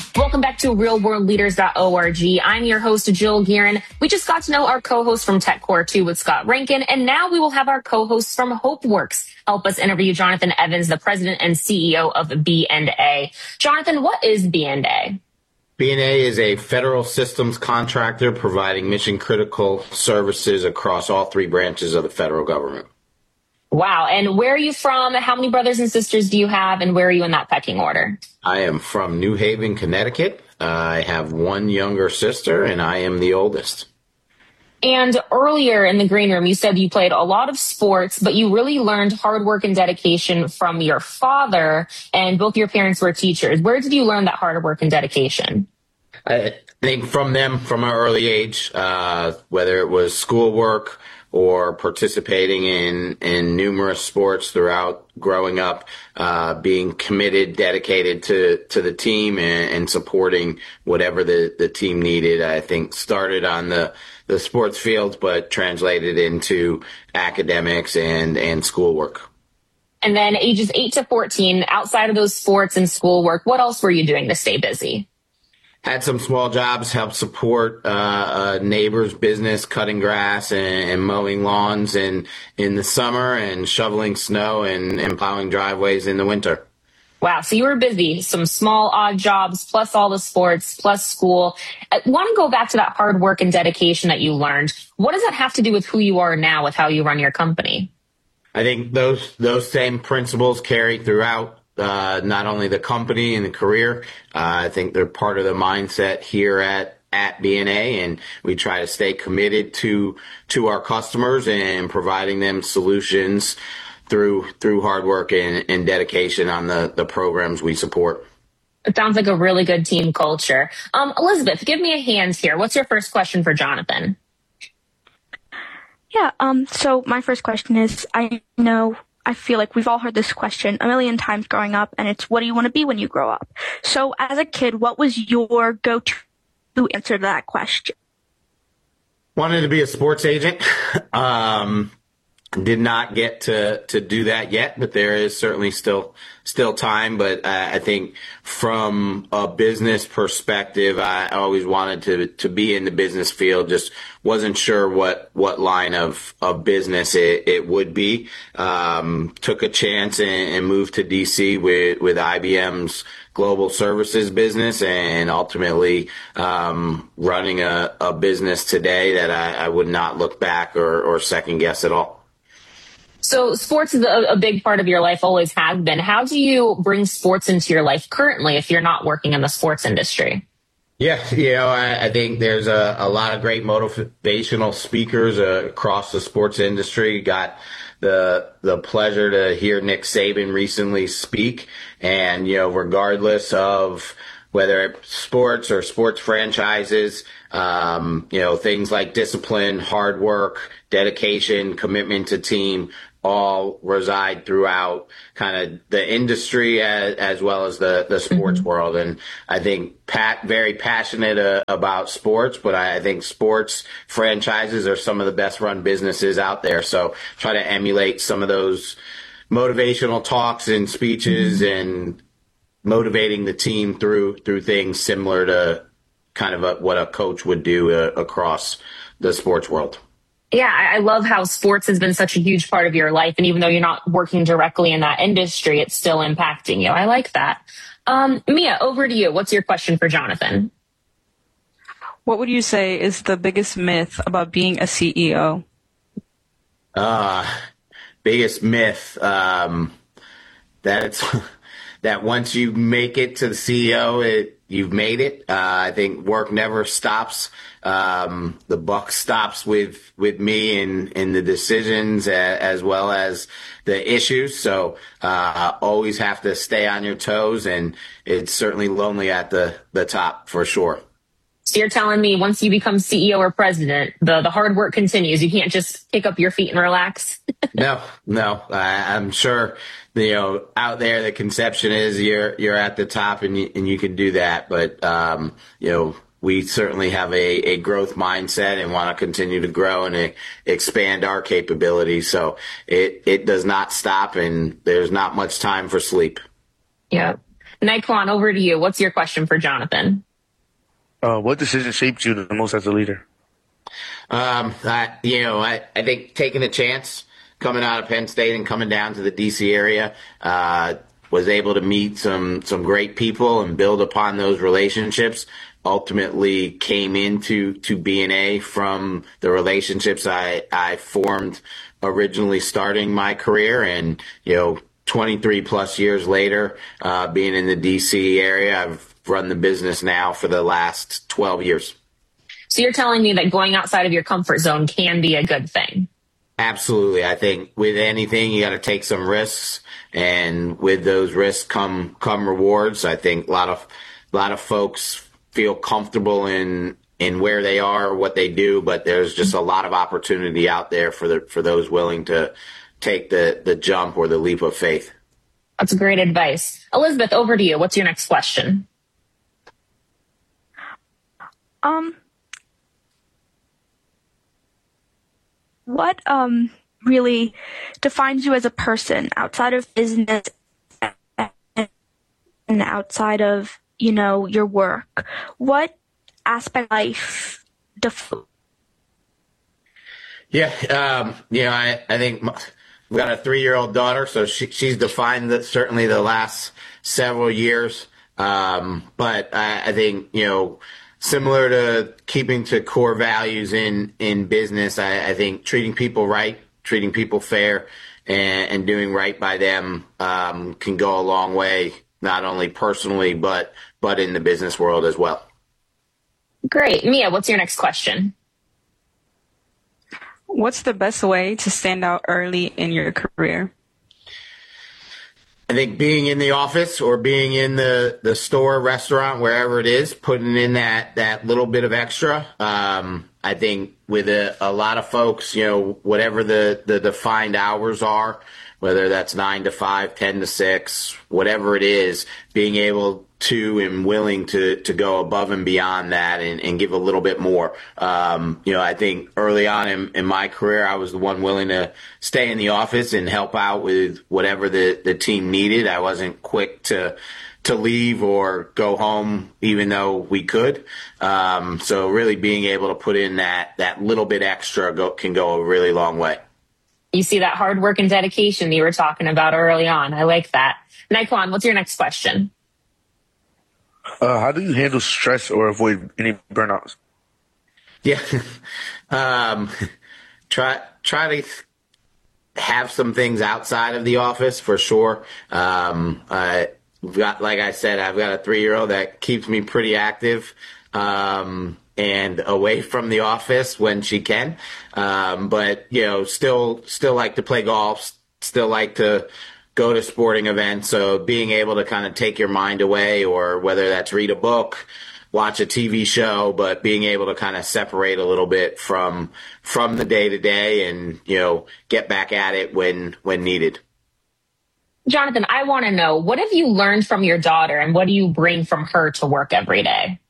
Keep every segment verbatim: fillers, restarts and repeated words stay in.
Welcome back to real world leaders dot org. I'm your host, Jill Gearin. We just got to know our co-host from TechCore two with Scott Rankin, and now we will have our co-hosts from HopeWorks help us interview Jonathan Evans, the president and C E O of B and A. Jonathan, what is B and A? B and A is a federal systems contractor providing mission-critical services across all three branches of the federal government. Wow. And where are you from? How many brothers and sisters do you have? And where are you in that pecking order? I am from New Haven, Connecticut. Uh, I have one younger sister, and I am the oldest. And earlier in the green room, you said you played a lot of sports, but you really learned hard work and dedication from your father, and both your parents were teachers. Where did you learn that hard work and dedication? I think from them, from an early age, uh, whether it was schoolwork or participating in, in numerous sports throughout growing up, uh, being committed, dedicated to, to the team and, and supporting whatever the, the team needed. I think started on the, the sports field, but translated into academics and, and schoolwork. And then ages eight to fourteen, outside of those sports and schoolwork, what else were you doing to stay busy? Had some small jobs, helped support uh, a neighbor's business, cutting grass and, and mowing lawns in, in the summer and shoveling snow and, and plowing driveways in the winter. Wow. So you were busy, some small odd jobs, plus all the sports, plus school. I want to go back to that hard work and dedication that you learned. What does that have to do with who you are now with how you run your company? I think those those same principles carry throughout Uh, not only the company and the career. Uh, I think they're part of the mindset here at, at B and A, and we try to stay committed to, to our customers and providing them solutions through, through hard work and, and dedication on the, the programs we support. It sounds like a really good team culture. Um, Elizabeth, give me a hand here. What's your first question for Jonathan? Yeah, um, so my first question is, I know I feel like we've all heard this question a million times growing up, and it's, what do you want to be when you grow up? So as a kid, what was your go-to answer to that question? Wanted to be a sports agent. um, did not get to, to do that yet, but there is certainly still still time. But uh, I think from a business perspective, I always wanted to to be in the business field. Just wasn't sure what what line of of business it, it would be. Um, took a chance and, and moved to D C with with I B M's global services business, and ultimately um, running a, a business today that I, I would not look back or, or second guess at all. So sports is a, a big part of your life, always has been. How do you bring sports into your life currently if you're not working in the sports industry? Yeah, you know, I, I think there's a, a lot of great motivational speakers uh, across the sports industry. Got the the pleasure to hear Nick Saban recently speak, and you know, regardless of whether it's sports or sports franchises, um, you know, things like discipline, hard work, dedication, commitment to team, all reside throughout kind of the industry as, as well as the, the sports mm-hmm. world. And I think Pat very passionate uh, about sports, but I, I think sports franchises are some of the best run businesses out there. So try to emulate some of those motivational talks and speeches mm-hmm. and motivating the team through, through things similar to kind of a, what a coach would do uh, across the sports world. Yeah, I love how sports has been such a huge part of your life. And even though you're not working directly in that industry, it's still impacting you. I like that. Um, Mia, over to you. What's your question for Jonathan? What would you say is the biggest myth about being a C E O? Uh, biggest myth, um, that it's, that once you make it to the C E O, it, you've made it. Uh, I think work never stops. Um, the buck stops with, with me in, in the decisions as, as well as the issues. So, uh, always have to stay on your toes, and it's certainly lonely at the, the top for sure. So you're telling me once you become C E O or president, the, the hard work continues. You can't just pick up your feet and relax. No, no, I, I'm sure, you know, out there, the conception is you're, you're at the top and you, and you can do that. But, um, you know, we certainly have a, a growth mindset and want to continue to grow and uh, expand our capabilities. So it, it does not stop, and there's not much time for sleep. Yeah. Naquan, over to you. What's your question for Jonathan? Uh, what decision shaped you the most as a leader? Um, I, you know, I, I think taking a chance coming out of Penn State and coming down to the D C area, uh, was able to meet some, some great people and build upon those relationships. Ultimately came into to B N A from the relationships I, I formed originally starting my career, and, you know, twenty-three plus years later, uh, being in the D C area, I've run the business now for the last twelve years. So you're telling me that going outside of your comfort zone can be a good thing? Absolutely. I think with anything, you got to take some risks, and with those risks come come rewards. I think a lot of a lot of folks feel comfortable in in where they are, what they do, but there's just a lot of opportunity out there for the for those willing to take the the jump or the leap of faith. That's great advice. Elizabeth, over to you. What's your next question? Um, what um really defines you as a person outside of business and outside of, you know, your work? What aspect of life def- Yeah, um, you know, I, I think my, we've got a three-year-old daughter, so she, she's defined that certainly the last several years. Um, but I, I think, you know, similar to keeping to core values in, in business, I, I think treating people right, treating people fair, and, and doing right by them um, can go a long way, not only personally, but but in the business world as well. Great. Mia, what's your next question? What's the best way to stand out early in your career? I think being in the office or being in the, the store, restaurant, wherever it is, putting in that, that little bit of extra. Um, I think with a, a lot of folks, you know, whatever the, the defined hours are, whether that's nine to five, ten to six, whatever it is, being able to and willing to, to go above and beyond that and, and give a little bit more. Um, you know, I think early on in, in my career, I was the one willing to stay in the office and help out with whatever the, the team needed. I wasn't quick to to leave or go home, even though we could. Um, so really being able to put in that, that little bit extra go, can go a really long way. You see that hard work and dedication you were talking about early on. I like that. Naquan, what's your next question? Uh, how do you handle stress or avoid any burnouts? Yeah. um, try, try to have some things outside of the office for sure. Um, I, We've got, like I said, I've got a three-year-old that keeps me pretty active um, and away from the office when she can. Um, but, you know, still still like to play golf, still like to go to sporting events. So being able to kind of take your mind away, or whether that's read a book, watch a T V show, but being able to kind of separate a little bit from from the day-to-day and, you know, get back at it when when needed. Jonathan, I want to know, what have you learned from your daughter and what do you bring from her to work every day?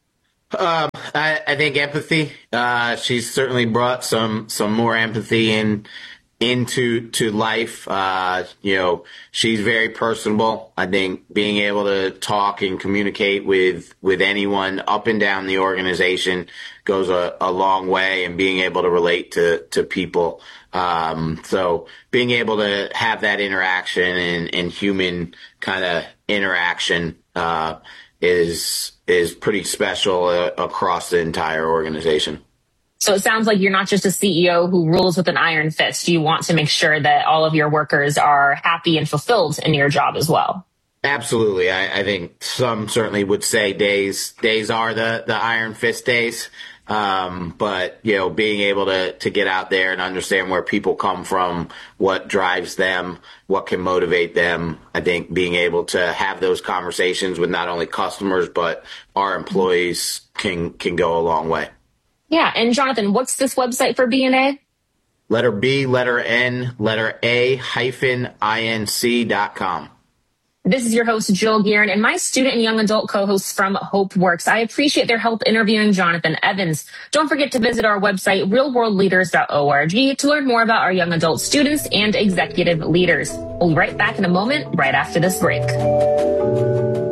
Um, I, I think empathy. Uh, she's certainly brought some, some more empathy in, into, to life. Uh, you know, she's very personable. I think being able to talk and communicate with, with anyone up and down the organization goes a, a long way, and being able to relate to, to people. Um, so being able to have that interaction and, and human kind of interaction, uh, is, is pretty special uh, across the entire organization. So it sounds like you're not just a C E O who rules with an iron fist. You want to make sure that all of your workers are happy and fulfilled in your job as well. Absolutely. I, I think some certainly would say days, days are the, the iron fist days. Um, but, you know, being able to, to get out there and understand where people come from, what drives them, what can motivate them. I think being able to have those conversations with not only customers, but our employees can, can go a long way. Yeah. And Jonathan, what's this website for B N A? Letter B, letter N, letter A hyphen I N C dot com. This is your host, Jill Guerin, and my student and young adult co-hosts from HopeWorks. I appreciate their help interviewing Jonathan Evans. Don't forget to visit our website, real world leaders dot org, to learn more about our young adult students and executive leaders. We'll be right back in a moment, right after this break.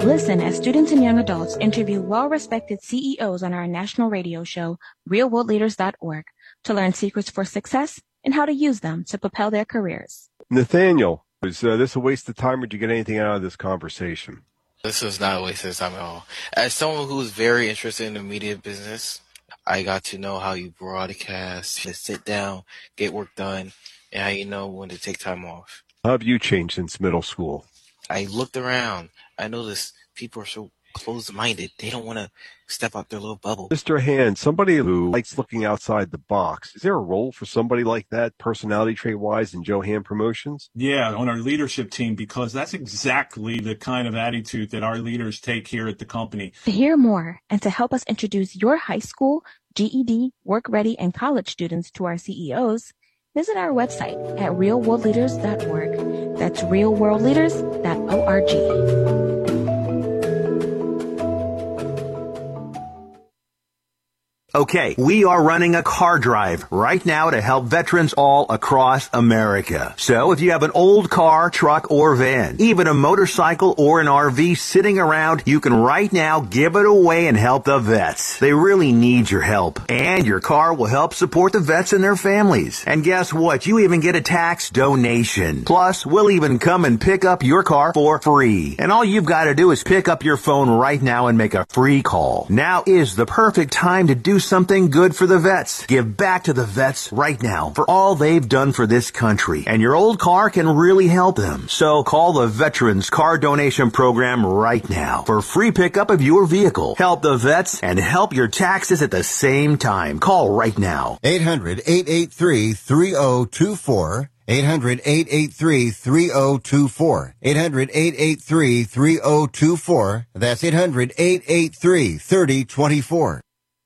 Listen as students and young adults interview well-respected C E Os on our national radio show, real world leaders dot org, to learn secrets for success and how to use them to propel their careers. Nathaniel, is uh, this a waste of time, or did you get anything out of this conversation? This was not a waste of time at all. As someone who's very interested in the media business, I got to know how you broadcast, to sit down, get work done, and how you know when to take time off. How have you changed since middle school? I looked around. I noticed people are so closed-minded. They don't want to step out their little bubble. Mister Hand, somebody who likes looking outside the box, is there a role for somebody like that, personality trait-wise, in Joe Hand Promotions? Yeah, on our leadership team, because that's exactly the kind of attitude that our leaders take here at the company. To hear more and to help us introduce your high school, G E D, work-ready, and college students to our C E Os, visit our website at real world leaders dot org. That's real world leaders dot org. Okay, we are running a car drive right now to help veterans all across America. So if you have an old car, truck, or van, even a motorcycle or an R V sitting around, you can right now give it away and help the vets. They really need your help. And your car will help support the vets and their families. And guess what? You even get a tax donation. Plus, we'll even come and pick up your car for free. And all you've got to do is pick up your phone right now and make a free call. Now is the perfect time to do something good for the vets. Give back to the vets right now for all they've done for this country. And your old car can really help them. So call the Veterans Car Donation Program right now for free pickup of your vehicle. Help the vets and help your taxes at the same time. Call right now. eight hundred, eight eight three, three oh two four. eight hundred, eight eight three, three oh two four. eight hundred, eight eight three, three oh two four. That's eight hundred, eight eight three, three oh two four.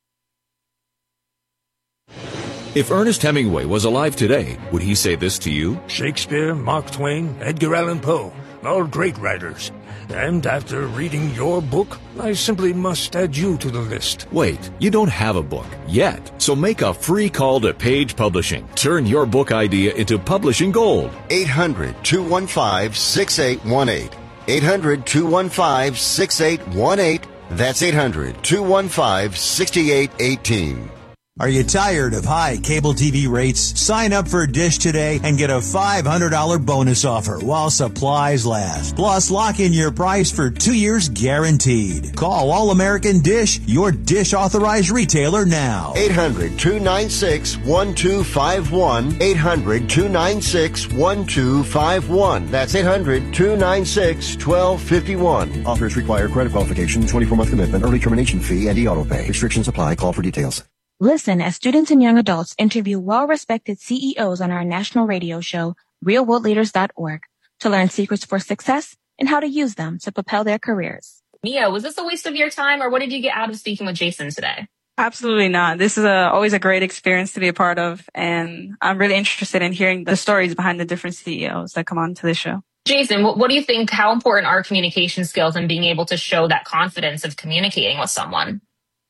If Ernest Hemingway was alive today, would he say this to you? Shakespeare, Mark Twain, Edgar Allan Poe, all great writers. And after reading your book, I simply must add you to the list. Wait, you don't have a book yet. So make a free call to Page Publishing. Turn your book idea into publishing gold. eight hundred, two one five, six eight one eight. eight hundred, two one five, six eight one eight. That's eight hundred, two one five, six eight one eight. Are you tired of high cable T V rates? Sign up for Dish today and get a five hundred dollars bonus offer while supplies last. Plus, lock in your price for two years guaranteed. Call All American Dish, your Dish authorized retailer now. eight hundred, two nine six, one two five one. eight hundred, two nine six, one two five one. That's eight hundred, two nine six, one two five one. Offers require credit qualification, twenty-four month commitment, early termination fee, and e-auto pay. Restrictions apply. Call for details. Listen as students and young adults interview well-respected C E Os on our national radio show, real world leaders dot org, to learn secrets for success and how to use them to propel their careers. Mia, was this a waste of your time, or what did you get out of speaking with Jason today? Absolutely not. This is a, always a great experience to be a part of, and I'm really interested in hearing the stories behind the different C E Os that come on to this show. Jason, what, what do you think, how important are communication skills and being able to show that confidence of communicating with someone?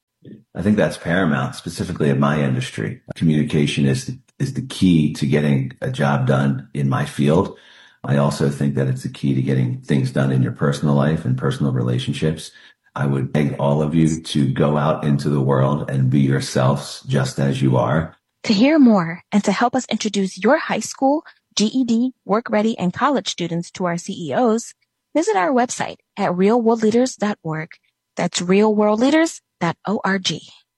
I think that's paramount, specifically in my industry. Communication is is the key to getting a job done in my field. I also think that it's the key to getting things done in your personal life and personal relationships. I would beg all of you to go out into the world and be yourselves just as you are. To hear more and to help us introduce your high school, G E D, work-ready, and college students to our C E Os, visit our website at real world leaders dot org. That's real world leaders dot org.